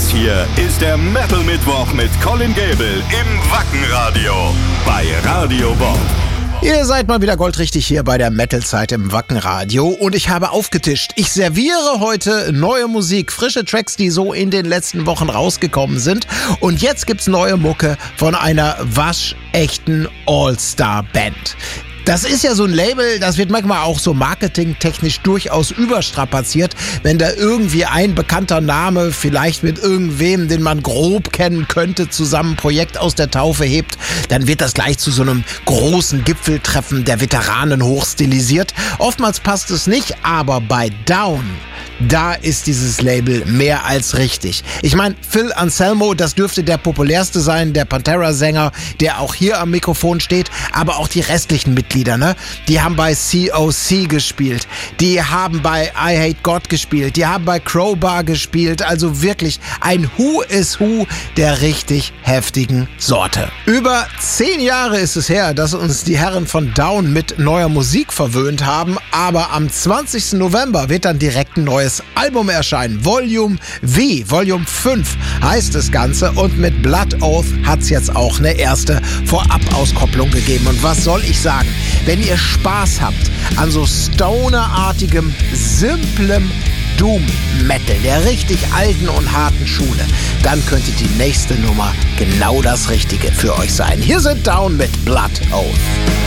Das hier ist der Metal Mittwoch mit Colin Gable im Wackenradio bei Radio Bob. Ihr seid mal wieder goldrichtig hier bei der Metal-Zeit im Wackenradio und ich habe aufgetischt. Ich serviere heute neue Musik, frische Tracks, die so in den letzten Wochen rausgekommen sind. Und jetzt gibt's neue Mucke von einer waschechten All-Star-Band. Das ist ja so ein Label, das wird manchmal auch so marketingtechnisch durchaus überstrapaziert, wenn da irgendwie ein bekannter Name vielleicht mit irgendwem, den man grob kennen könnte, zusammen ein Projekt aus der Taufe hebt, dann wird das gleich zu so einem großen Gipfeltreffen der Veteranen hochstilisiert. Oftmals passt es nicht, aber bei Down, da ist dieses Label mehr als richtig. Ich meine, Phil Anselmo, das dürfte der populärste sein, der Pantera-Sänger, der auch hier am Mikrofon steht, aber auch die restlichen Mitglieder, ne? Die haben bei COC gespielt, die haben bei I Hate God gespielt, die haben bei Crowbar gespielt, also wirklich ein Who is Who der richtig heftigen Sorte. Über 10 Jahre ist es her, dass uns die Herren von Down mit neuer Musik verwöhnt haben, aber am 20. November wird dann direkt ein neues Album erscheinen. Volume V, Volume 5 heißt das Ganze und mit Blood Oath hat es jetzt auch eine erste Vorab-Auskopplung gegeben. Und was soll ich sagen? Wenn ihr Spaß habt an so Stoner-artigem, simplem Doom-Metal, der richtig alten und harten Schule, dann könnte die nächste Nummer genau das Richtige für euch sein. Hier sind Down mit Blood Oath.